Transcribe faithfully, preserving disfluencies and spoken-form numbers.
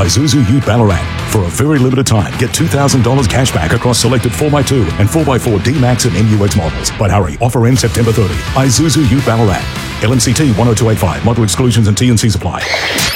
Isuzu Ute Ballarat. For a very limited time, get two thousand dollars cash back across selected four by two and four by four D-Max and M U X models. But hurry, offer ends September thirtieth. Isuzu Ute Ballarat. L M C T one oh two eight five. Model exclusions and T and Cs apply.